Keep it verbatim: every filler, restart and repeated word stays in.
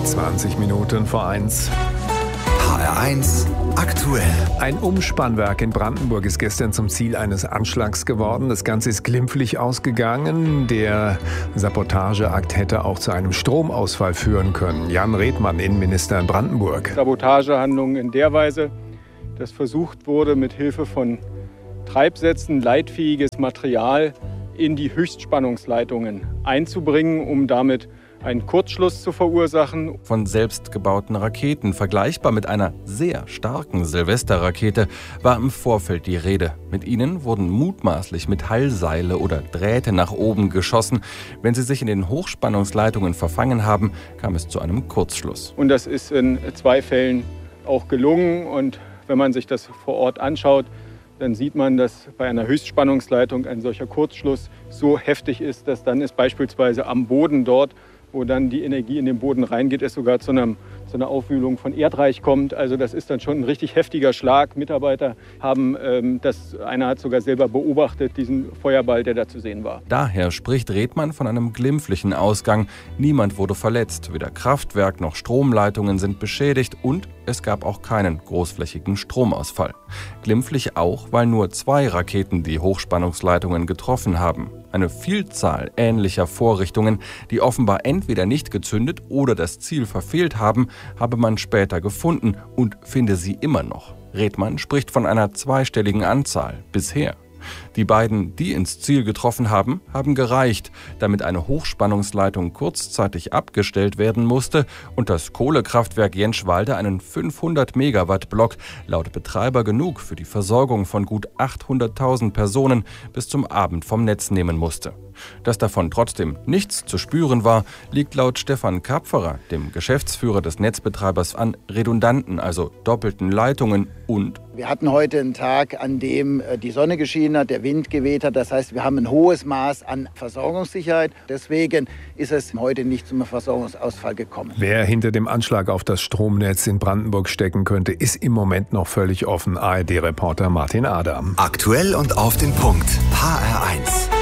zwanzig Minuten vor eins. H R eins aktuell. Ein Umspannwerk in Brandenburg ist gestern zum Ziel eines Anschlags geworden. Das Ganze ist glimpflich ausgegangen. Der Sabotageakt hätte auch zu einem Stromausfall führen können. Jan Redmann, Innenminister in Brandenburg. Sabotagehandlungen in der Weise, dass versucht wurde, mit Hilfe von Treibsätzen leitfähiges Material in die Höchstspannungsleitungen einzubringen, um damit einen Kurzschluss zu verursachen. Von selbstgebauten Raketen, vergleichbar mit einer sehr starken Silvesterrakete, war im Vorfeld die Rede. Mit ihnen wurden mutmaßlich Metallseile oder Drähte nach oben geschossen. Wenn sie sich in den Hochspannungsleitungen verfangen haben, kam es zu einem Kurzschluss. Und das ist in zwei Fällen auch gelungen. Und wenn man sich das vor Ort anschaut, dann sieht man, dass bei einer Höchstspannungsleitung ein solcher Kurzschluss so heftig ist, dass dann es beispielsweise am Boden dort, wo dann die Energie in den Boden reingeht, es sogar zu, einem, zu einer Aufwühlung von Erdreich kommt. Also das ist dann schon ein richtig heftiger Schlag. Mitarbeiter haben ähm, das, einer hat sogar selber beobachtet, diesen Feuerball, der da zu sehen war. Daher spricht Redmann von einem glimpflichen Ausgang. Niemand wurde verletzt, weder Kraftwerk noch Stromleitungen sind beschädigt und es gab auch keinen großflächigen Stromausfall. Glimpflich auch, weil nur zwei Raketen die Hochspannungsleitungen getroffen haben. Eine Vielzahl ähnlicher Vorrichtungen, die offenbar entweder nicht gezündet oder das Ziel verfehlt haben, habe man später gefunden und finde sie immer noch. Redmann spricht von einer zweistelligen Anzahl bisher. Die beiden, die ins Ziel getroffen haben, haben gereicht, damit eine Hochspannungsleitung kurzzeitig abgestellt werden musste und das Kohlekraftwerk Jenschwalde einen fünfhundert Megawatt Block, laut Betreiber genug für die Versorgung von gut achthunderttausend Personen, bis zum Abend vom Netz nehmen musste. Dass davon trotzdem nichts zu spüren war, liegt laut Stefan Kapferer, dem Geschäftsführer des Netzbetreibers, an redundanten, also doppelten Leitungen und wir hatten heute einen Tag, an dem die Sonne geschienen hat, der Wind geweht hat. Das heißt, wir haben ein hohes Maß an Versorgungssicherheit. Deswegen ist es heute nicht zum Versorgungsausfall gekommen. Wer hinter dem Anschlag auf das Stromnetz in Brandenburg stecken könnte, ist im Moment noch völlig offen. A R D-Reporter Martin Adam. Aktuell und auf den Punkt. H R eins.